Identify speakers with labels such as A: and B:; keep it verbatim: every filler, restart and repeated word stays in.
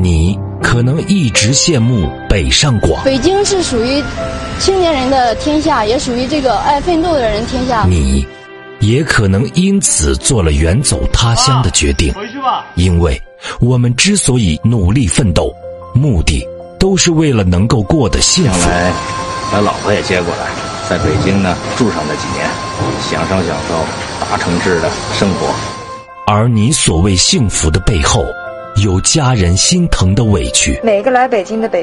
A: 你可能一直羡慕北上广，
B: 北京是属于青年人的天下，也属于这个爱奋斗的人天下。
A: 你也可能因此做了远走他乡的决定。
C: 回去吧。
A: 因为我们之所以努力奋斗，目的都是为了能够过得幸福。
D: 将来把老婆也接过来，在北京呢住上那几年，享受享受大城市的生活。
A: 而你所谓幸福的背后，有家人心疼的委屈。
E: 每个来北京的北